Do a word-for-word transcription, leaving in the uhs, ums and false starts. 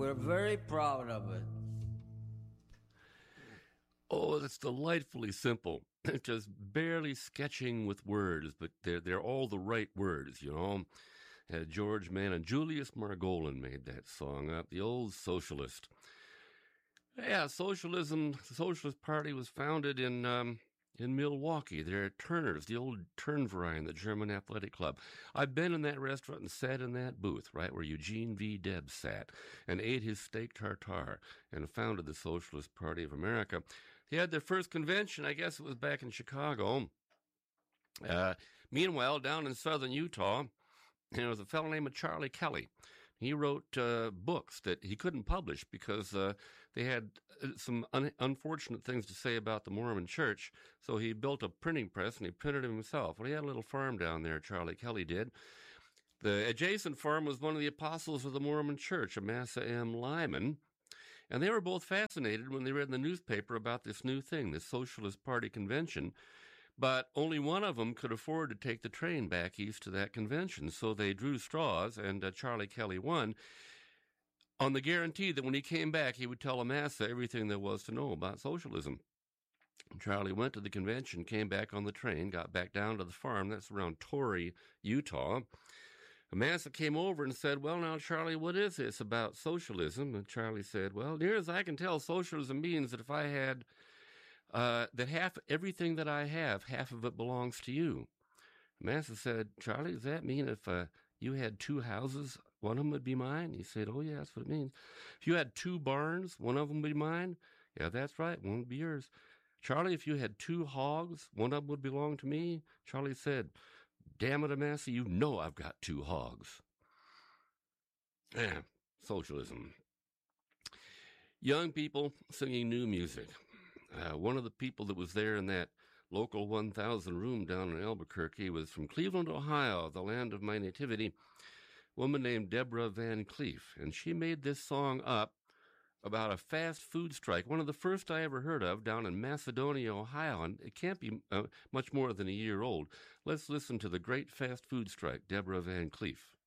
we're very proud of it. Oh, that's delightfully simple. Just barely sketching with words, but they're, they're all the right words, you know. Uh, George Mann and Julius Margolin made that song up, the old socialist. Yeah, socialism, the Socialist Party was founded in um, in Milwaukee. They're at Turner's, the old Turnverein, the German athletic club. I've been in that restaurant and sat in that booth, right, where Eugene V. Debs sat, and ate his steak tartare, and founded the Socialist Party of America. He had their first convention, I guess it was back in Chicago. Uh, meanwhile, down in southern Utah, there was a fellow named Charlie Kelly. He wrote uh, books that he couldn't publish because uh, they had some un- unfortunate things to say about the Mormon Church. So he built a printing press and he printed them himself. Well, he had a little farm down there, Charlie Kelly did. The adjacent farm was one of the apostles of the Mormon Church, Amasa M. Lyman. And they were both fascinated when they read in the newspaper about this new thing, this Socialist Party convention. But only one of them could afford to take the train back east to that convention. So they drew straws, and uh, Charlie Kelly won on the guarantee that when he came back, he would tell Amasa everything there was to know about socialism. Charlie went to the convention, came back on the train, got back down to the farm. That's around Torrey, Utah. Amasa came over and said, well, now, Charlie, what is this about socialism? And Charlie said, well, near as I can tell, socialism means that if I had Uh, that half everything that I have, half of it belongs to you. Amasa said, Charlie, does that mean if uh, you had two houses, one of them would be mine? He said, oh, yeah, that's what it means. If you had two barns, one of them would be mine? Yeah, that's right, one would be yours. Charlie, if you had two hogs, one of them would belong to me? Charlie said, damn it, Amasa, you know I've got two hogs. Yeah, socialism. Young people singing new music. Uh, one of the people that was there in that local one thousand room down in Albuquerque was from Cleveland, Ohio, the land of my nativity, a woman named Deborah Van Cleef. And she made this song up about a fast food strike, one of the first I ever heard of down in Macedonia, Ohio. And it can't be uh, much more than a year old. Let's listen to the great fast food strike, Deborah Van Cleef.